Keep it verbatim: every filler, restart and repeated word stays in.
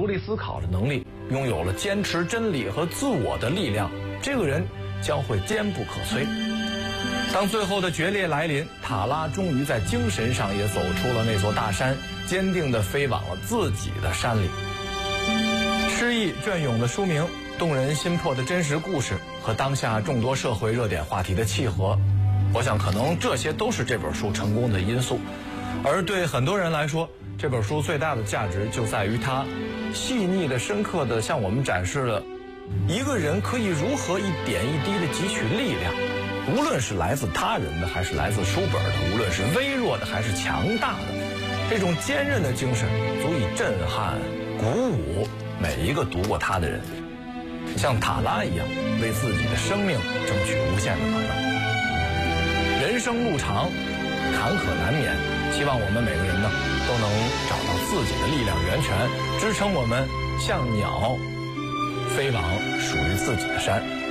独立思考的能力，拥有了坚持真理和自我的力量，这个人将会坚不可摧。当最后的决裂来临，塔拉终于在精神上也走出了那座大山，坚定地飞往了自己的山里。诗意隽永的书名，动人心魄的真实故事，和当下众多社会热点话题的契合，我想可能这些都是这本书成功的因素。而对很多人来说，这本书最大的价值就在于它细腻的、深刻的向我们展示了一个人可以如何一点一滴的汲取力量，无论是来自他人的还是来自书本的，无论是微弱的还是强大的，这种坚韧的精神足以震撼、鼓舞每一个读过他的人，像塔拉一样为自己的生命争取无限的可能。人生路长，坎坷难免，希望我们每个人呢都能找到自己的力量源泉，支撑我们像鸟飞往属于自己的山。